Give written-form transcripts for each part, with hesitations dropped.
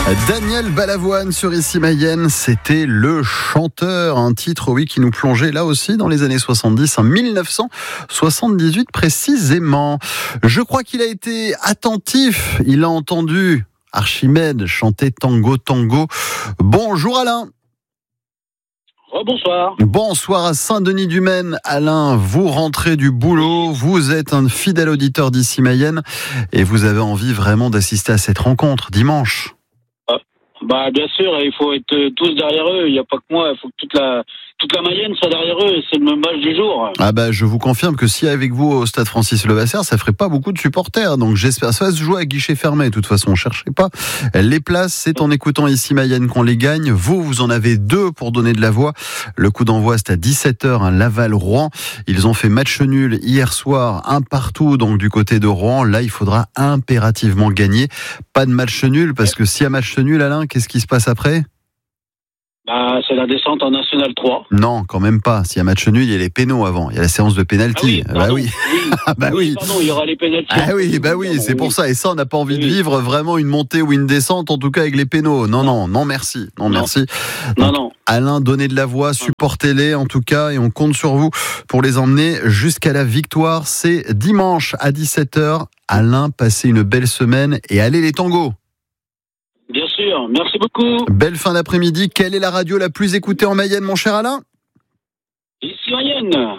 Daniel Balavoine sur Ici Mayenne, c'était Le Chanteur, un titre qui nous plongeait là aussi dans les années 70, en 1978 précisément. Je crois qu'il a été attentif, il a entendu Archimède chanter Tango Tango. Bonjour Alain. Bonsoir. Bonsoir à Saint-Denis-du-Maine. Alain, vous rentrez du boulot, vous êtes un fidèle auditeur d'Ici Mayenne et vous avez envie vraiment d'assister à cette rencontre dimanche. Bien sûr, il faut être tous derrière eux. Il n'y a pas que moi. Il faut que toute la Mayenne soit derrière eux. C'est le match du jour. Je vous confirme que si avec vous au stade Francis Levasseur, ça ferait pas beaucoup de supporters. Donc j'espère ça va se jouer à guichet fermé. De toute façon, cherchez pas les places. C'est en écoutant Ici Mayenne qu'on les gagne. Vous en avez 2 pour donner de la voix. Le coup d'envoi c'est à 17h, Laval-Rouen. Ils ont fait match nul hier soir, 1 partout. Donc du côté de Rouen, là il faudra impérativement gagner. Pas de match nul parce que s'il y a match nul, Alain, qu'est-ce qui se passe après ? C'est la descente en National 3. Non, quand même pas. S'il y a match nul, il y a les pénaux avant. Il y a la séance de pénalty. Oui. Pardon, il y aura les pénaltys. C'est pour ça. Et ça, on n'a pas envie de vivre vraiment une montée ou une descente, en tout cas avec les pénaux. Non, merci. Merci. Non. Alain, donnez de la voix, supportez-les en tout cas, et on compte sur vous pour les emmener jusqu'à la victoire. C'est dimanche à 17h. Alain, passez une belle semaine et allez les tangos. Bien sûr, merci beaucoup. Belle fin d'après-midi. Quelle est la radio la plus écoutée en Mayenne, mon cher Alain ? Ici Mayenne.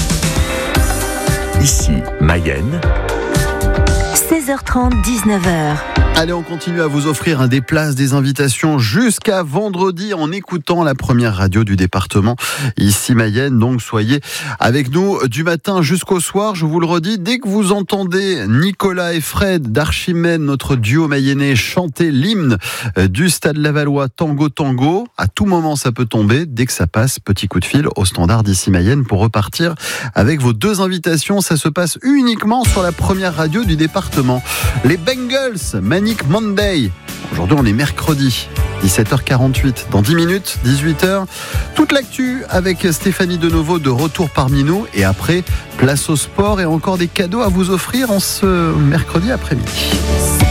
Ici Mayenne. 16h30, 19h. Allez, on continue à vous offrir des places, des invitations jusqu'à vendredi en écoutant la première radio du département, Ici Mayenne. Donc soyez avec nous du matin jusqu'au soir. Je vous le redis, dès que vous entendez Nicolas et Fred d'Archimède, notre duo mayennais, chanter l'hymne du Stade Lavallois Tango Tango, à tout moment ça peut tomber. Dès que ça passe, petit coup de fil au standard d'Ici Mayenne pour repartir avec vos 2 invitations. Ça se passe uniquement sur la première radio du département. Les Bengals, Manic Monday. Aujourd'hui, on est mercredi, 17h48. Dans 10 minutes, 18h, toute l'actu avec Stéphanie Denovo de retour parmi nous. Et après, place au sport et encore des cadeaux à vous offrir en ce mercredi après-midi.